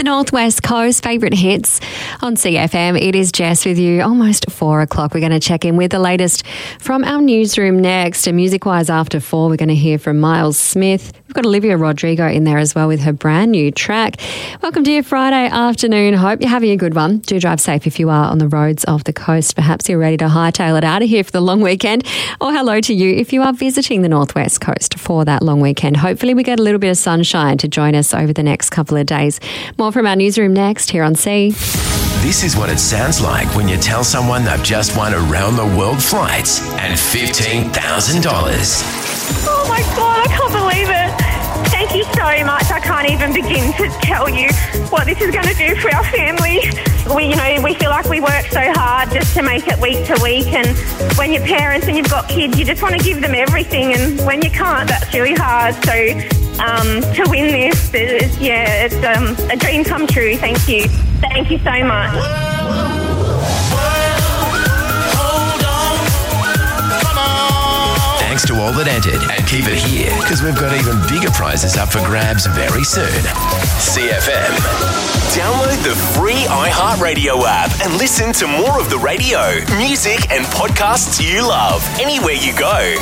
The Northwest Coast favourite hits on CFM. It is Jess with you. Almost 4 o'clock. We're going to check in with the latest from our newsroom next. And music-wise, after 4, we're going to hear from Miles Smith. We've got Olivia Rodrigo in there as well with her brand new track. Welcome to your Friday afternoon. Hope you're having a good one. Do drive safe if you are on the roads of the coast. Perhaps you're ready to hightail it out of here for the long weekend. Or hello to you if you are visiting the Northwest Coast for that long weekend. Hopefully we get a little bit of sunshine to join us over the next couple of days. More from our newsroom next here on C. This is what it sounds like when you tell someone they've just won around-the-world flights and $15,000. Oh my God, I can't believe it. Thank you so much. I can't even begin to tell you what this is going to do for our family. We feel like we work so hard just to make it week to week, and when you're parents and you've got kids, you just want to give them everything, and when you can't, that's really hard. So to win this, it's a dream come true. Thank you. Thank you so much. Thanks to all that entered, and keep it here because we've got even bigger prizes up for grabs very soon. CFM. Download the free iHeartRadio app and listen to more of the radio, music and podcasts you love anywhere you go.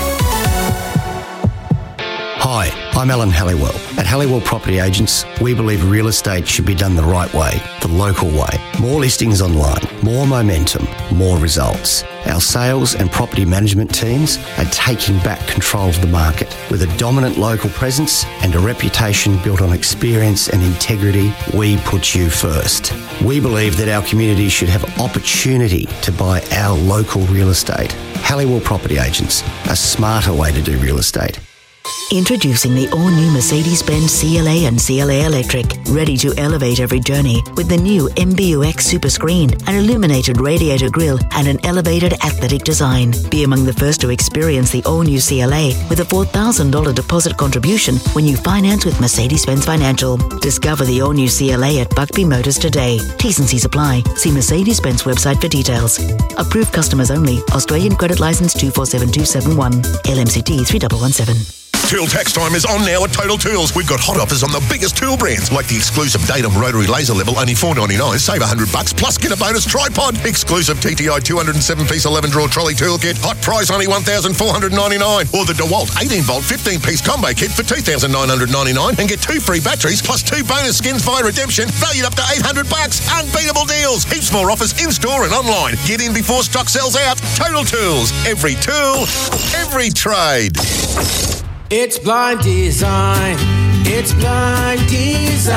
Hi, I'm Alan Halliwell. At Halliwell Property Agents, we believe real estate should be done the right way, the local way. More listings online, more momentum, more results. Our sales and property management teams are taking back control of the market. With a dominant local presence and a reputation built on experience and integrity, we put you first. We believe that our community should have opportunity to buy our local real estate. Halliwell Property Agents, a smarter way to do real estate. Introducing the all-new Mercedes-Benz CLA and CLA Electric, ready to elevate every journey with the new MBUX Super Screen, an illuminated radiator grille and an elevated athletic design. Be among the first to experience the all-new CLA with a $4,000 deposit contribution when you finance with Mercedes-Benz Financial. Discover the all-new CLA at Buckby Motors today. T's and C's apply. See Mercedes-Benz website for details. Approved customers only. Australian Credit Licence 247271. LMCT 3117. Tool tax time is on now at Total Tools. We've got hot offers on the biggest tool brands, like the exclusive Datum Rotary Laser Level, only $4.99. Save $100, plus get a bonus tripod. Exclusive TTI 207-piece 11-drawer trolley tool kit. Hot price only $1,499. Or the DeWalt 18-volt 15-piece combo kit for $2,999 and get 2 free batteries plus 2 bonus skins via redemption, valued up to $800. Unbeatable deals. Heaps more offers in-store and online. Get in before stock sells out. Total Tools. Every tool, every trade. It's Blind Design. It's Blind Design.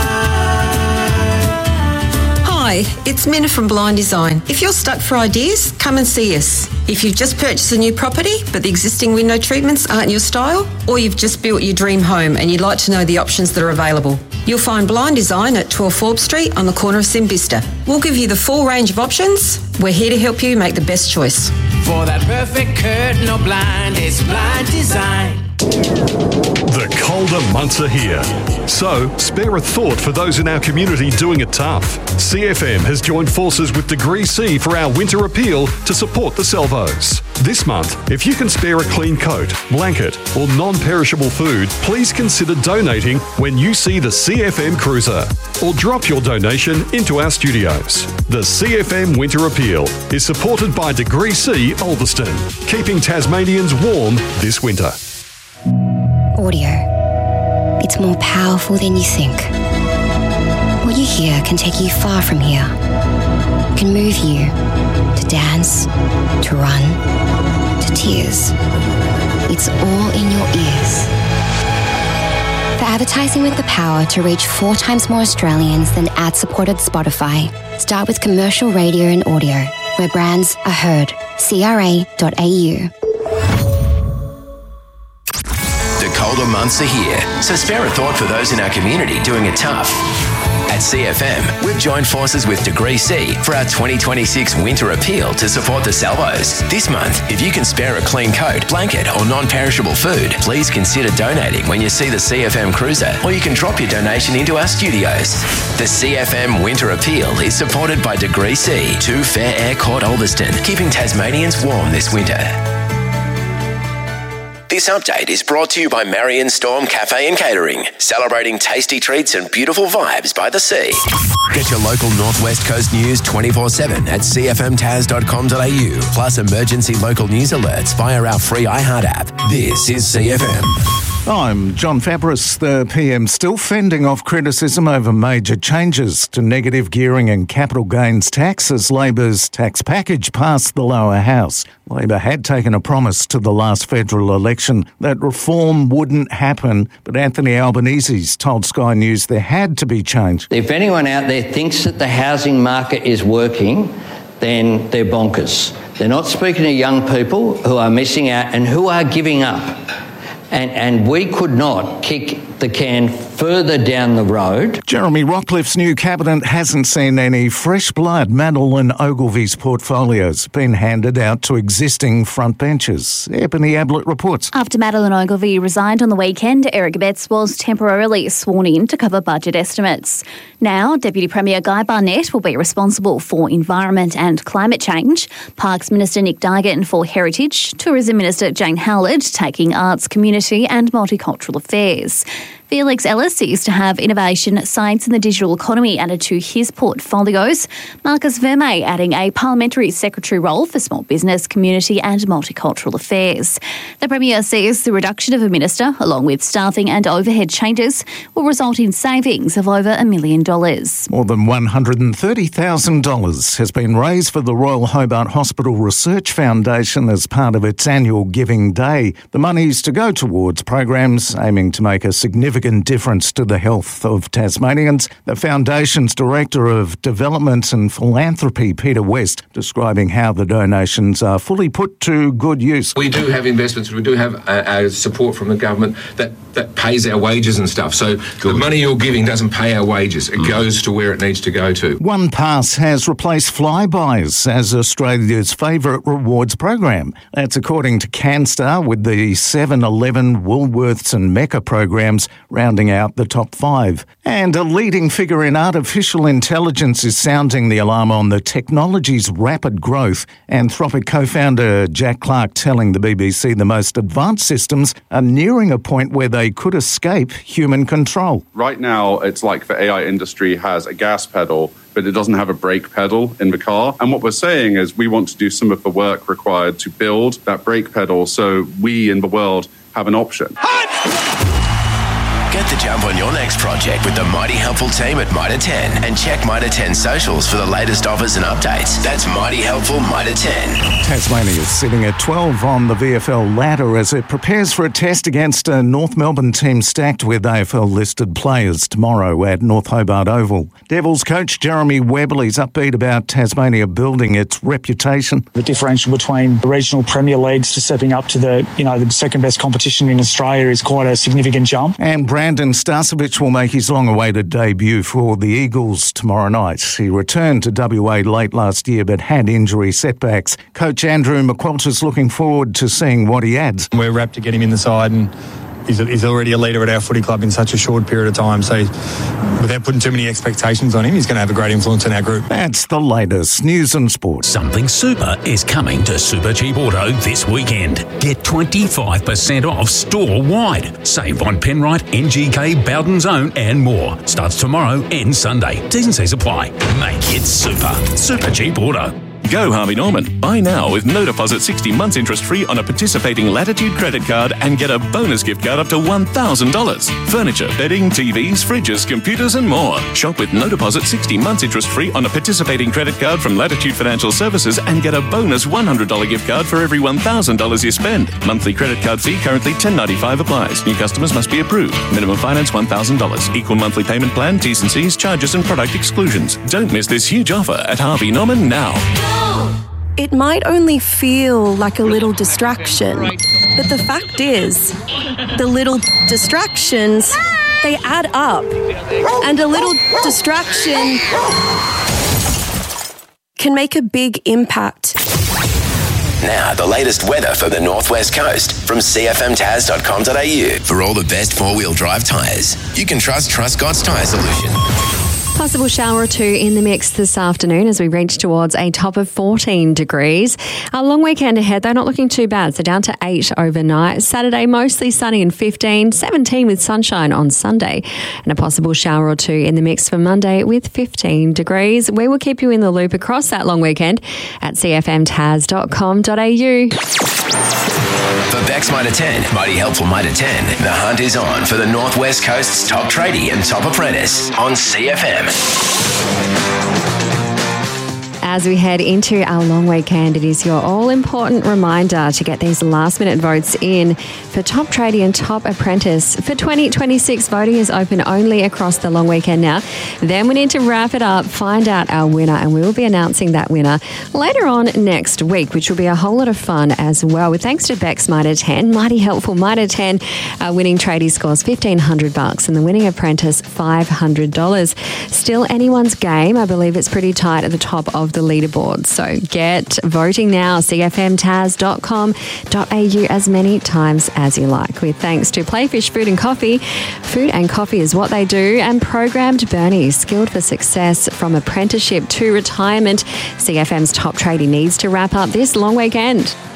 Hi, it's Minna from Blind Design. If you're stuck for ideas, come and see us. If you've just purchased a new property, but the existing window treatments aren't your style, or you've just built your dream home and you'd like to know the options that are available, you'll find Blind Design at 12 Forbes Street on the corner of Simbista. We'll give you the full range of options. We're here to help you make the best choice. For that perfect curtain or blind, it's Blind Design. The colder months are here, so spare a thought for those in our community doing it tough. CFM has joined forces with Degree C for our winter appeal to support the salvos. This month, if you can spare a clean coat, blanket or non-perishable food, please consider donating when you see the CFM Cruiser, or drop your donation into our studios. The CFM Winter Appeal is supported by Degree C Ulverston, keeping Tasmanians warm this winter. Audio. It's more powerful than you think. What you hear can take you far from here. It can move you to dance, to run, to tears. It's all in your ears. For advertising with the power to reach 4 times more Australians than ad-supported Spotify, start with commercial radio and audio, where brands are heard. CRA.au. Colder months are here, so spare a thought for those in our community doing it tough. At CFM, we've joined forces with Degree C for our 2026 Winter Appeal to support the salvos. This month, if you can spare a clean coat, blanket or non-perishable food, please consider donating when you see the CFM Cruiser, or you can drop your donation into our studios. The CFM Winter Appeal is supported by Degree C, 2 Fair Air Court Ulverston, keeping Tasmanians warm this winter. This update is brought to you by Marion Storm Cafe and Catering, celebrating tasty treats and beautiful vibes by the sea. Get your local Northwest Coast news 24/7 at cfmtaz.com.au, plus emergency local news alerts via our free iHeart app. This is CFM. I'm John Fabris. The PM still fending off criticism over major changes to negative gearing and capital gains tax as Labor's tax package passed the lower house. Labor had taken a promise to the last federal election that reform wouldn't happen, but Anthony Albanese's told Sky News there had to be change. If anyone out there thinks that the housing market is working, then they're bonkers. They're not speaking to young people who are missing out and who are giving up. And we could not kick the can further down the road. Jeremy Rockliff's new cabinet hasn't seen any fresh blood. Madeline Ogilvy's portfolio's been handed out to existing frontbenchers. Ebony Ablett reports. After Madeline Ogilvy resigned on the weekend, Eric Betts was temporarily sworn in to cover budget estimates. Now, Deputy Premier Guy Barnett will be responsible for environment and climate change, Parks Minister Nick Duigan for heritage, Tourism Minister Jane Howlett taking arts, community and multicultural affairs. Felix Ellis is to have innovation, science and the digital economy added to his portfolios. Marcus Vermey adding a parliamentary secretary role for small business, community and multicultural affairs. The Premier says the reduction of a minister, along with staffing and overhead changes, will result in savings of over $1 million. More than $130,000 has been raised for the Royal Hobart Hospital Research Foundation as part of its annual Giving Day. The money is to go towards programs aiming to make a significant difference to the health of Tasmanians. The Foundation's Director of Development and Philanthropy, Peter West, describing how the donations are fully put to good use. We do have investments, we do have support from the government that pays our wages and stuff. So the money you're giving doesn't pay our wages. It goes to where it needs to go to. OnePass has replaced Flybuys as Australia's favourite rewards program. That's according to CanStar, with the 7-Eleven, Woolworths and Mecca programs rounding out the top 5. And a leading figure in artificial intelligence is sounding the alarm on the technology's rapid growth. Anthropic co-founder Jack Clark telling the BBC the most advanced systems are nearing a point where they could escape human control. Right now, it's like the AI industry has a gas pedal, but it doesn't have a brake pedal in the car. And what we're saying is we want to do some of the work required to build that brake pedal so we in the world have an option. Get the jump on your next project with the Mighty Helpful team at Mitre 10 and check Mitre 10 socials for the latest offers and updates. That's Mighty Helpful Mitre 10. Tasmania is sitting at 12 on the VFL ladder as it prepares for a test against a North Melbourne team stacked with AFL-listed players tomorrow at North Hobart Oval. Devils coach Jeremy Webberley's upbeat about Tasmania building its reputation. The differential between the regional Premier Leagues to stepping up to the second best competition in Australia is quite a significant jump. And Brandon Starcevic will make his long-awaited debut for the Eagles tomorrow night. He returned to WA late last year but had injury setbacks. Coach Andrew McQualter's looking forward to seeing what he adds. We're rapt to get him in the side, and he's already a leader at our footy club in such a short period of time. So without putting too many expectations on him, he's going to have a great influence in our group. That's the latest news and sport. Something super is coming to Super Cheap Auto this weekend. Get 25% off store-wide. Save on Penrite, NGK, Bowden's Own and more. Starts tomorrow and Sunday. T's and C's apply. Make it super. Super Cheap Auto. Go Harvey Norman. Buy now with no deposit 60 months interest free on a participating Latitude credit card and get a bonus gift card up to $1,000. Furniture, bedding, TVs, fridges, computers and more. Shop with no deposit 60 months interest free on a participating credit card from Latitude Financial Services and get a bonus $100 gift card for every $1,000 you spend. Monthly credit card fee currently $10.95 applies. New customers must be approved. Minimum finance $1,000. Equal monthly payment plan, T's and C's, charges and product exclusions. Don't miss this huge offer at Harvey Norman now. It might only feel like a little distraction, but the fact is, the little distractions, they add up. And a little distraction can make a big impact. Now, the latest weather for the Northwest Coast from cfmtaz.com.au. For all the best four-wheel drive tyres, you can trust Truscott's Tyre Solution. Possible shower or two in the mix this afternoon as we reach towards a top of 14 degrees. Our long weekend ahead, though, not looking too bad. So down to 8 overnight. Saturday, mostly sunny and 15, 17 with sunshine on Sunday. And a possible shower or two in the mix for Monday with 15 degrees. We will keep you in the loop across that long weekend at cfmtas.com.au. For Bex Mitre 10, Mighty Helpful Mitre 10, the hunt is on for the Northwest Coast's top tradie and top apprentice on CFM. As we head into our long weekend, it is your all-important reminder to get these last-minute votes in for Top Tradie and Top Apprentice. For 2026, voting is open only across the long weekend now. Then we need to wrap it up, find out our winner, and we will be announcing that winner later on next week, which will be a whole lot of fun as well. With thanks to Bex Mitre 10, Mighty Helpful Mitre 10, our winning tradie scores $1,500 and the winning apprentice $500. Still anyone's game. I believe it's pretty tight at the top of the leaderboard. So get voting now, cfmtas.com.au as many times as you like. With thanks to Playfish Food and Coffee. Food and coffee is what they do. And Programmed Bernie, skilled for success from apprenticeship to retirement. CFM's top tradie needs to wrap up this long weekend.